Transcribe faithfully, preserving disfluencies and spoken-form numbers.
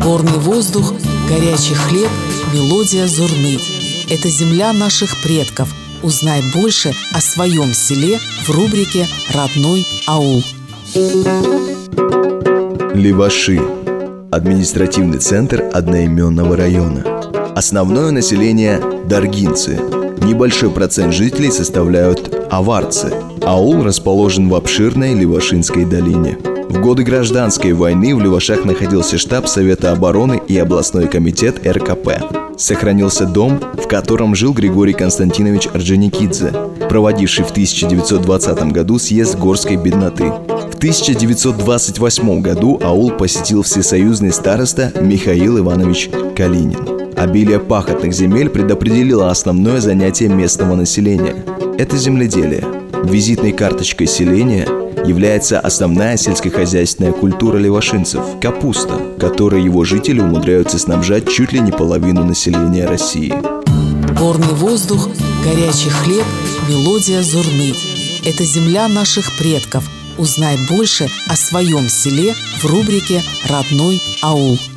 Горный воздух, горячий хлеб, мелодия зурны. Это земля наших предков. Узнай больше о своем селе в рубрике «Родной аул». Леваши – административный центр одноименного района. Основное население – даргинцы. Небольшой процент жителей составляют аварцы. Аул расположен в обширной Левашинской долине. В годы гражданской войны в Левашах находился штаб Совета обороны и областной комитет эр ка пэ. Сохранился дом, в котором жил Григорий Константинович Орджоникидзе, проводивший в тысяча девятьсот двадцатом году съезд горской бедноты. В тысяча девятьсот двадцать восьмом году аул посетил всесоюзный староста Михаил Иванович Калинин. Обилие пахотных земель предопределило основное занятие местного населения – это земледелие. Визитной карточкой селения является основная сельскохозяйственная культура левашинцев – капуста, которой его жители умудряются снабжать чуть ли не половину населения России. Горный воздух, горячий хлеб, мелодия зурны. Это земля наших предков. Узнай больше о своем селе в рубрике «Родной аул».